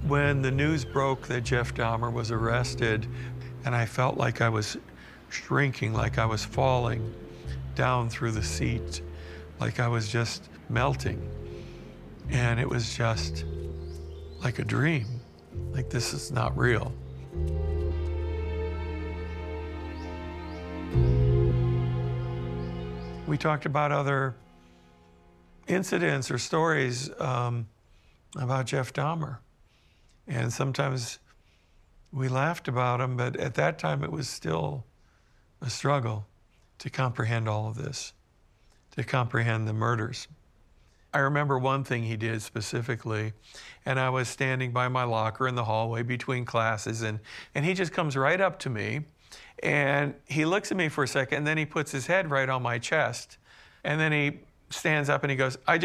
When the news broke that Jeff Dahmer was arrested, and I felt like I was shrinking, like I was falling down through the seat, like I was just melting. And it was just like a dream, like this is not real. We talked about other incidents or stories about Jeff Dahmer. And sometimes we laughed about him, but at that time it was still a struggle to comprehend all of this, to comprehend the murders. I remember one thing he did specifically, and I was standing by my locker in the hallway between classes, and he just comes right up to me, and he looks at me for a second, and then he puts his head right on my chest, and then he stands up and he goes,